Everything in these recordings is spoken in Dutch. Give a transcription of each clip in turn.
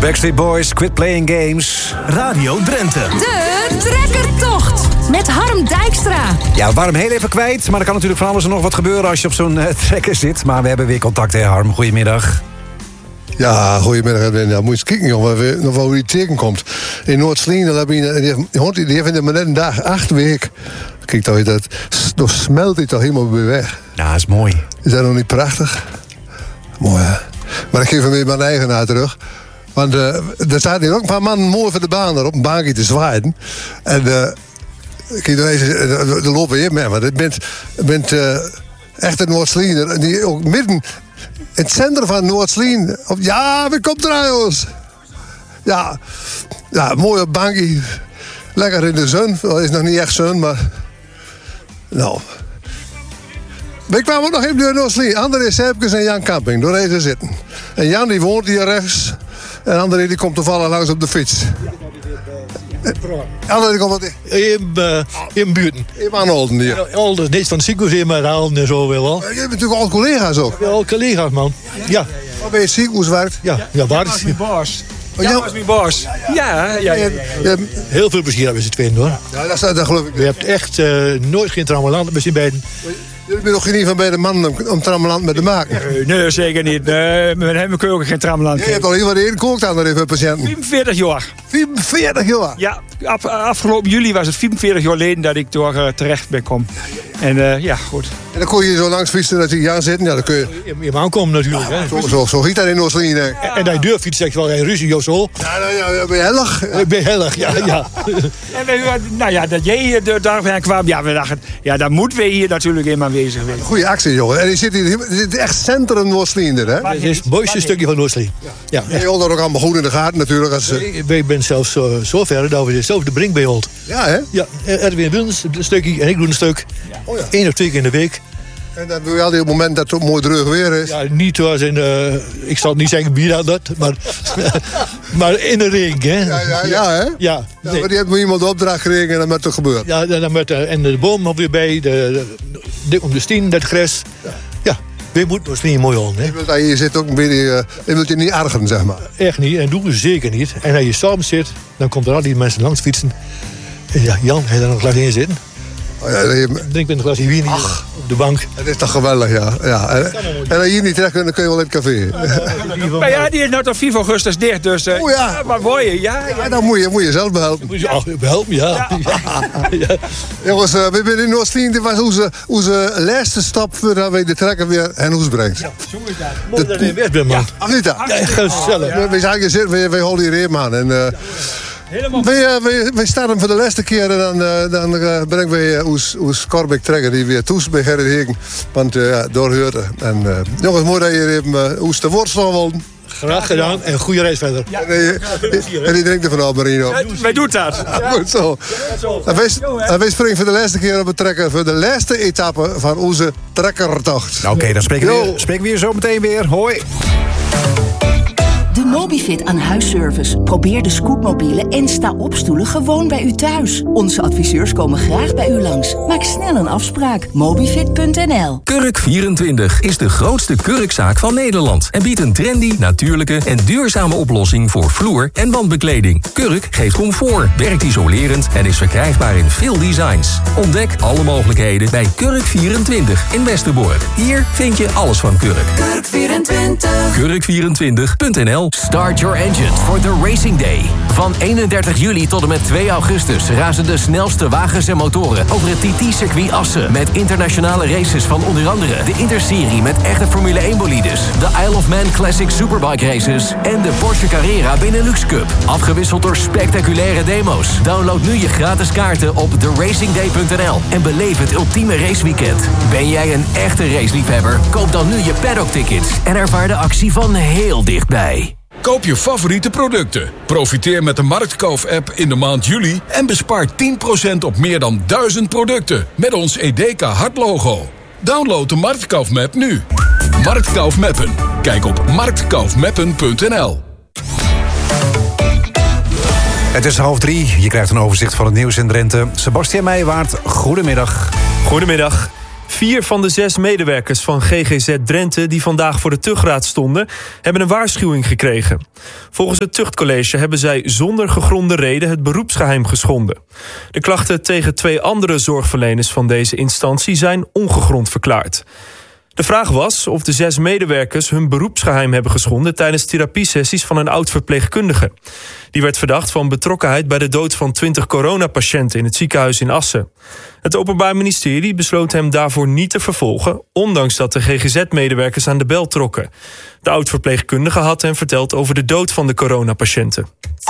Backstreet Boys, Quit Playing Games. Radio Drenthe. De Trekkertocht met Harm Dijkstra. Ja, Harm heel even kwijt. Maar er kan natuurlijk van alles en nog wat gebeuren als je op zo'n trekker zit. Maar we hebben weer contact, hè Harm. Goedemiddag. Ja, goedemiddag. Ja, moet je eens kijken, jongen, nog wel hoe die tegenkomt. In Noord-Slien, die heeft in maar net een dag, 8 weken. Kijk, dan smelt hij toch helemaal weer weg. Ja, dat is mooi. Is dat nog niet prachtig? Mooi, hè? Maar ik geef hem weer mijn eigenaar terug. Want er staat hier ook een paar mannen mooi voor de baan er op een bankje te zwaaien. En kijk, er lopen hier mee. Maar je bent echt een Noord-Slien. Die ook midden in het centrum van Noord-Slien. Ja, wie komt er aan, jongens? Ja, mooi op bankje. Lekker in de zon. Het is nog niet echt zon, maar... Nou... We kwamen ook nog even door Noord-Slien. André Seepkes en Jan Kamping, door deze zitten. En Jan die woont hier rechts. En André die komt toevallig langs op de fiets. André die komt wat in buurten. In Anholden hier. Al niets van ziekenhuis in maar halen en zo wel. Je hebt natuurlijk al collega's ook. Ja, al collega's, man. Ja. Waar ben je ziekenhuis werkt? Ja, waar is mijn baas. Oh, dat was mijn baas. Ja. Heel veel plezier hebben ze tweeën, hoor. Ja, dat geloof ik. Je hebt echt nooit geen trammeland met z'n beiden. Jullie zijn nog geen van bij de mannen om trammeland met te maken? Nee, zeker niet. We hebben ook geen trammeland. Je hebt al heel wat ingekookt aan de patiënten. 45 jaar. 45 jaar? Ja, afgelopen juli was het 45 jaar geleden dat ik door terecht ben kom. En ja, goed. En dan kon je zo langs fietsen dat je aan zitten. Ja, dan kun je... Je moet aankomen natuurlijk. Hè. Zo giet dat in Noord-Slien, denk ik. En dat je durft zeg je wel geen ruzie of zo. Ja, ben je hellig? Ik ben hellig, ja. En dat jij hier daar kwam, ja, we dachten, ja, dan moeten we hier natuurlijk in aanwezig zijn. Goeie actie, jongen. En je zit echt centrum Noord-Slien, hè? Het is het mooiste stukje van Noord-Slien. Ja. En je houdt er ook allemaal goed in de gaten, natuurlijk. Als, Ik ben zelfs zo ver dat we zelf de brink bij hold. Ja, hè? Ja, Erwin Wilens een stukje en ik doe een stuk. Oh, ja. 1 of 2 keer in de week. En dat doe je altijd op het moment dat het mooi droog weer is. Ja, niet zoals in... ik zal niet zeggen wie dat, maar, maar in de ring, hè? Ja, hè? Ja. Nee. Maar die heeft iemand de opdracht gekregen en dan moet het gebeuren. Ja, dan met en de boom nog weer bij, om de stien, dat gras. Ja, we moeten nog niet mooi om, hè? Je zit ook een beetje... je wilt je niet ergeren, zeg maar. Echt niet, en doe je zeker niet. En als je samen zit, dan komt er al die mensen langs fietsen. En ja, Jan, hij daar nog glas in zitten. Oh ja, drink met een glasje wien hier op de bank. Het is toch geweldig, ja. En als je hier niet terecht kunt, dan kun je wel in het café. Maar ja, die is nou tot 4 augustus dicht, dus... Oh ja. Maar mooi, ja. Dan moet je zelf behelpen. Behelpen, ja. Jongens, we zijn in Noord-Slien. Dit was onze laatste stap voordat we de trekker weer en hoes brengt. Ja, mooi dat je in bed bent, man. Anita. Ja, gezellig. We houden hier in, man. En... wij starten voor de laatste keer en dan brengen wij ons Corbik trekker die weer toes bij Gerrit Heken. Want doorhuurt. En jongens, mooi dat je even ons te woord wilden. Graag gedaan en goede reis verder. Ja. En die drinkt er vanaf, Marino. Ja, wij doen dat. Ja. Goed zo. En wij springen voor de laatste keer op het trekker voor de laatste etappe van onze trekkertocht. Oké, dan spreken we hier zo meteen weer. Hoi. De Mobifit aan huisservice. Probeer de scootmobielen en sta-opstoelen gewoon bij u thuis. Onze adviseurs komen graag bij u langs. Maak snel een afspraak. Mobifit.nl. Kurk24 is de grootste kurkzaak van Nederland en biedt een trendy, natuurlijke en duurzame oplossing voor vloer- en wandbekleding. Kurk geeft comfort, werkt isolerend en is verkrijgbaar in veel designs. Ontdek alle mogelijkheden bij Kurk24 in Westerbork. Hier vind je alles van Kurk. Kurk24. Kurk24.nl. Start your engine for the Racing Day. Van 31 juli tot en met 2 augustus razen de snelste wagens en motoren over het TT-circuit Assen. Met internationale races van onder andere de Interserie met echte Formule 1 bolides, de Isle of Man Classic Superbike races en de Porsche Carrera Benelux Cup. Afgewisseld door spectaculaire demo's. Download nu je gratis kaarten op theracingday.nl en beleef het ultieme raceweekend. Ben jij een echte raceliefhebber? Koop dan nu je paddock-tickets en ervaar de actie van heel dichtbij. Koop je favoriete producten. Profiteer met de Marktkauf-app in de maand juli en bespaar 10% op meer dan 1000 producten met ons Edeka hartlogo. Download de Marktkauf-map nu. Marktkauf-mappen. Kijk op marktkaufmappen.nl. Het is 2:30. Je krijgt een overzicht van het nieuws in Drenthe. Sebastian Meijwaard, goedemiddag. Goedemiddag. 4 van de 6 medewerkers van GGZ Drenthe die vandaag voor de tuchtraad stonden, hebben een waarschuwing gekregen. Volgens het tuchtcollege hebben zij zonder gegronde reden het beroepsgeheim geschonden. De klachten tegen 2 andere zorgverleners van deze instantie zijn ongegrond verklaard. De vraag was of de 6 medewerkers hun beroepsgeheim hebben geschonden tijdens therapiesessies van een oud-verpleegkundige. Die werd verdacht van betrokkenheid bij de dood van 20 coronapatiënten in het ziekenhuis in Assen. Het Openbaar Ministerie besloot hem daarvoor niet te vervolgen, ondanks dat de GGZ-medewerkers aan de bel trokken. De oud-verpleegkundige had hem verteld over de dood van de coronapatiënten.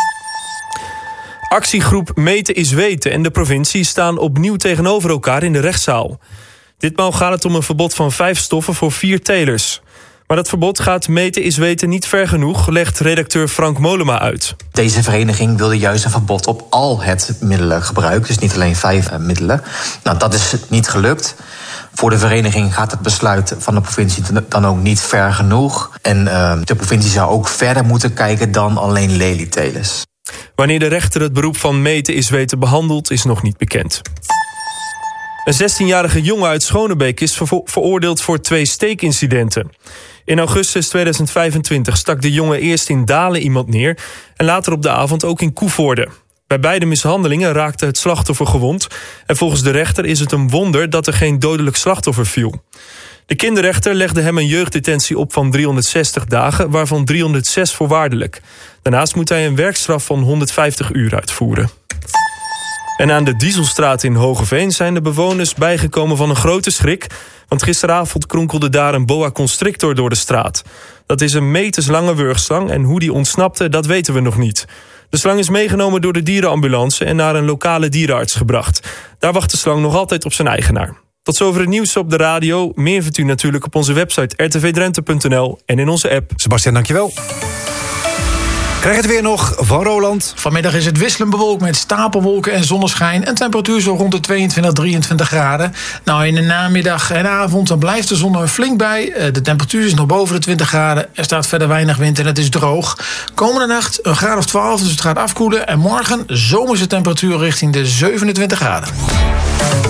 Actiegroep Meten is Weten en de provincie staan opnieuw tegenover elkaar in de rechtszaal. Ditmaal gaat het om een verbod van 5 stoffen voor 4 telers. Maar dat verbod gaat Meten is Weten niet ver genoeg, legt redacteur Frank Molema uit. Deze vereniging wilde juist een verbod op al het middelengebruik, dus niet alleen 5 middelen. Nou, dat is niet gelukt. Voor de vereniging gaat het besluit van de provincie dan ook niet ver genoeg. En de provincie zou ook verder moeten kijken dan alleen lelietelers. Wanneer de rechter het beroep van Meten is Weten behandelt, is nog niet bekend. Een 16-jarige jongen uit Schonebeek is veroordeeld voor 2 steekincidenten. In augustus 2025 stak de jongen eerst in Dalen iemand neer en later op de avond ook in Koevoorde. Bij beide mishandelingen raakte het slachtoffer gewond en volgens de rechter is het een wonder dat er geen dodelijk slachtoffer viel. De kinderrechter legde hem een jeugddetentie op van 360 dagen, waarvan 306 voorwaardelijk. Daarnaast moet hij een werkstraf van 150 uur uitvoeren. En aan de Dieselstraat in Hogeveen zijn de bewoners bijgekomen van een grote schrik, want gisteravond kronkelde daar een boa constrictor door de straat. Dat is een meterslange wurgslang en hoe die ontsnapte, dat weten we nog niet. De slang is meegenomen door de dierenambulance en naar een lokale dierenarts gebracht. Daar wacht de slang nog altijd op zijn eigenaar. Tot zover het nieuws op de radio. Meer vindt u natuurlijk op onze website rtvdrenthe.nl en in onze app. Sebastian, dankjewel. Krijg het weer nog van Roland. Vanmiddag is het wisselend bewolkt met stapelwolken en zonneschijn. En temperatuur zo rond de 22, 23 graden. Nou, in de namiddag en avond dan blijft de zon er flink bij. De temperatuur is nog boven de 20 graden. Er staat verder weinig wind en het is droog. Komende nacht een graad of 12, dus het gaat afkoelen. En morgen zomerse temperatuur richting de 27 graden.